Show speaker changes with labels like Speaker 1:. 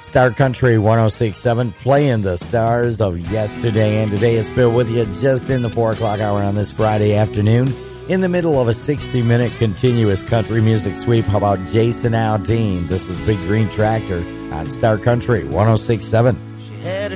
Speaker 1: Star Country 106.7, playing the stars of yesterday and today. It's Bill with you just in the 4 o'clock hour on this Friday afternoon. In the middle of a 60-minute continuous country music sweep. How about Jason Aldean? This is Big Green Tractor on Star Country 106.7.
Speaker 2: She had a